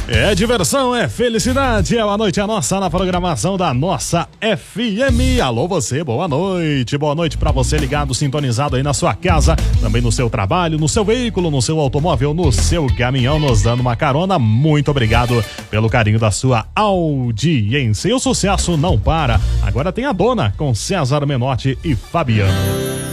É diversão, é felicidade, é a noite a nossa na programação da nossa FM. Alô você, boa noite pra você ligado, sintonizado aí na sua casa, também no seu trabalho, no seu veículo, no seu automóvel, no seu caminhão, nos dando uma carona. Muito obrigado pelo carinho da sua audiência. E o sucesso não para, agora tem a dona com César Menotti e Fabiano.